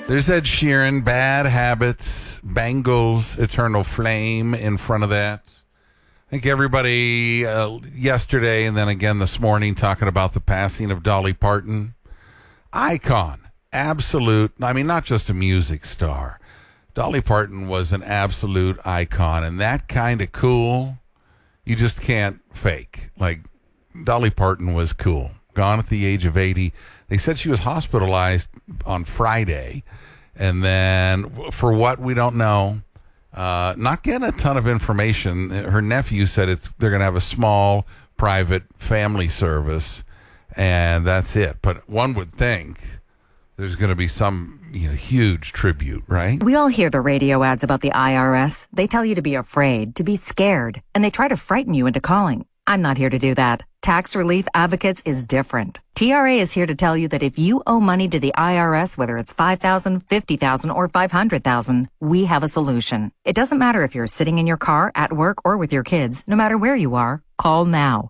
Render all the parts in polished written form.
There's Ed Sheeran, Bad Habits, Bangles, Eternal Flame in front of that. I think everybody yesterday and then again this morning talking about the passing of Dolly Parton. Icon, absolute, I mean, not just a music star. Dolly Parton was an absolute icon, and that kind of cool, you just can't fake. Like, Dolly Parton was cool. Gone at the age of 80. They said she was hospitalized on Friday, and then for what, we don't know. Not getting a ton of information. Her nephew said they're going to have a small private family service, and that's it. But one would think there's going to be some huge tribute, right? We all hear the radio ads about the IRS. They tell you to be afraid, to be scared, and they try to frighten you into calling. I'm not here to do that. Tax Relief Advocates is different. TRA is here to tell you that if you owe money to the IRS, whether it's $5,000, $50,000, or $500,000, we have a solution. It doesn't matter if you're sitting in your car, at work, or with your kids. No matter where you are, call now.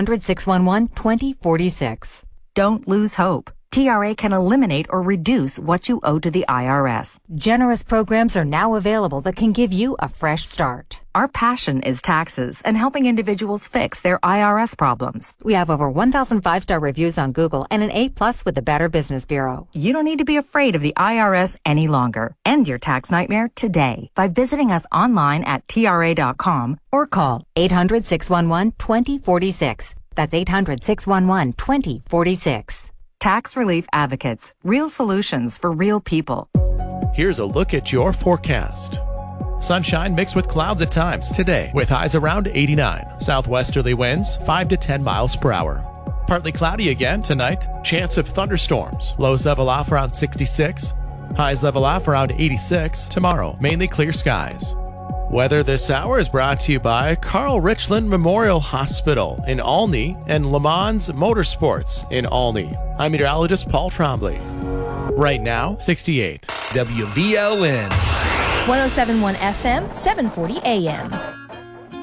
800-611-2046. Don't lose hope. TRA can eliminate or reduce what you owe to the IRS. Generous programs are now available that can give you a fresh start. Our passion is taxes and helping individuals fix their IRS problems. We have over 1,000 5-star reviews on Google and an A+ with the Better Business Bureau. You don't need to be afraid of the IRS any longer. End your tax nightmare today by visiting us online at TRA.com or call 800-611-2046. That's 800-611-2046. Tax Relief Advocates. Real solutions for real people. Here's a look at your forecast. Sunshine mixed with clouds at times today with highs around 89. Southwesterly winds 5 to 10 miles per hour. Partly cloudy again tonight. Chance of thunderstorms. Lows level off around 66. Highs level off around 86. Tomorrow, mainly clear skies. Weather this hour is brought to you by Carl Richland Memorial Hospital in Olney and Le Mans Motorsports in Olney. I'm meteorologist Paul Trombley. Right now, 68. WVLN. 107.1 FM, 740 AM.